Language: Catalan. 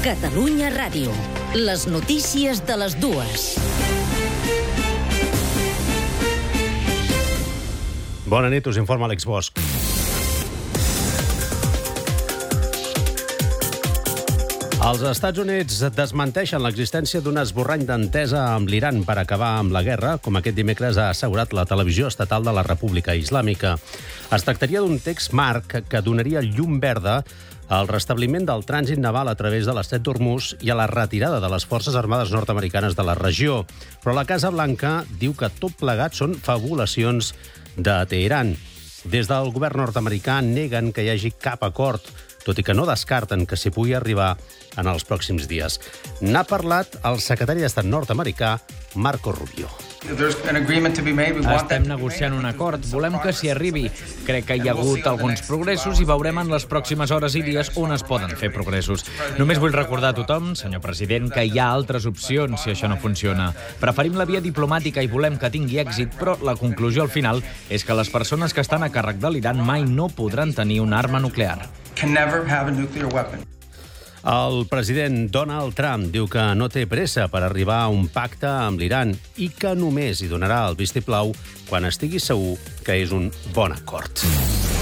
Catalunya Ràdio. Les notícies de les dues. Bona nit, us informa Àlex Bosch. Els Estats Units desmenteixen l'existència d'un esborrany d'entesa amb l'Iran per acabar amb la guerra, com aquest dimecres ha assegurat la televisió estatal de la República Islàmica. Es tractaria d'un text marc que donaria llum verda al restabliment del trànsit naval a través de l'estret d'Hormuz i a la retirada de les forces armades nord-americanes de la regió. Però la Casa Blanca diu que tot plegat són fabulacions de Teheran. Des del govern nord-americà neguen que hi hagi cap acord, tot i que no descarten que s'hi pugui arribar en els pròxims dies. N'ha parlat el secretari d'Estat nord-americà, Marco Rubio. Estem negociant un acord, volem que s'hi arribi. Crec que hi ha hagut alguns progressos i veurem en les pròximes hores i dies on es poden fer progressos. Només vull recordar a tothom, senyor president, que hi ha altres opcions si això no funciona. Preferim la via diplomàtica i volem que tingui èxit, però la conclusió al final és que les persones que estan a càrrec de l'Iran mai no podran tenir una arma nuclear. El president Donald Trump diu que no té pressa per arribar a un pacte amb l'Iran i que només hi donarà el vistiplau quan estigui segur que és un bon acord.